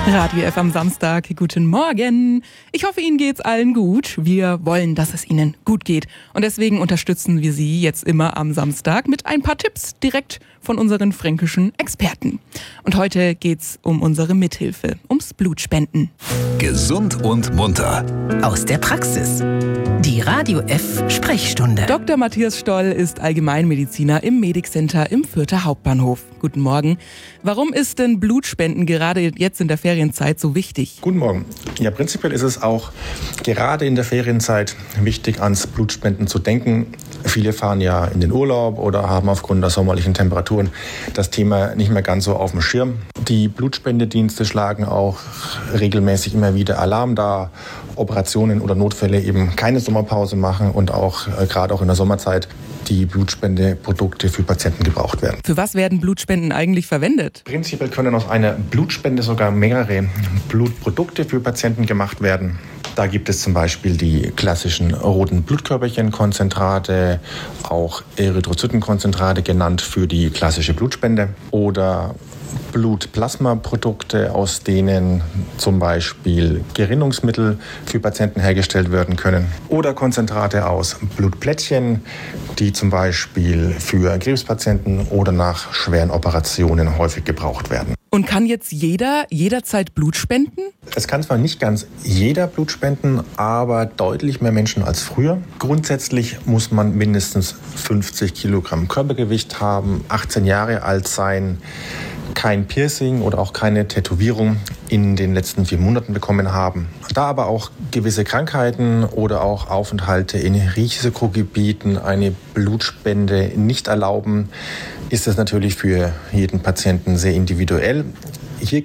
Radio F am Samstag, guten Morgen. Ich hoffe, Ihnen geht's allen gut. Wir wollen, dass es Ihnen gut geht. Und deswegen unterstützen wir Sie jetzt immer am Samstag mit ein paar Tipps direkt von unseren fränkischen Experten. Und heute geht's um unsere Mithilfe, ums Blutspenden. Gesund und munter. Aus der Praxis. Die Radio F Sprechstunde. Dr. Matthias Stoll ist Allgemeinmediziner im Medic-Center im Fürther Hauptbahnhof. Guten Morgen. Warum ist denn Blutspenden gerade jetzt in der Ferienzeit so wichtig? Guten Morgen. Ja, prinzipiell ist es auch gerade in der Ferienzeit wichtig, ans Blutspenden zu denken. Viele fahren ja in den Urlaub oder haben aufgrund der sommerlichen Temperaturen das Thema nicht mehr ganz so auf dem Schirm. Die Blutspendedienste schlagen auch regelmäßig immer wieder Alarm, da Operationen oder Notfälle eben keine Sommerpause machen und auch gerade auch in der Sommerzeit die Blutspendeprodukte für Patienten gebraucht werden. Für was werden Blutspenden eigentlich verwendet? Prinzipiell können aus einer Blutspende sogar mehrere Blutprodukte für Patienten gemacht werden. Da gibt es zum Beispiel die klassischen roten Blutkörperchenkonzentrate, auch Erythrozytenkonzentrate genannt für die klassische Blutspende, oder Blutplasmaprodukte, aus denen zum Beispiel Gerinnungsmittel für Patienten hergestellt werden können, oder Konzentrate aus Blutplättchen, die zum Beispiel für Krebspatienten oder nach schweren Operationen häufig gebraucht werden. Und kann jetzt jeder jederzeit Blut spenden? Es kann zwar nicht ganz jeder Blut spenden, aber deutlich mehr Menschen als früher. Grundsätzlich muss man mindestens 50 Kilogramm Körpergewicht haben, 18 Jahre alt sein, kein Piercing oder auch keine Tätowierung in den letzten 4 Monaten bekommen haben. Da aber auch gewisse Krankheiten oder auch Aufenthalte in Risikogebieten eine Blutspende nicht erlauben, ist es natürlich für jeden Patienten sehr individuell. Hier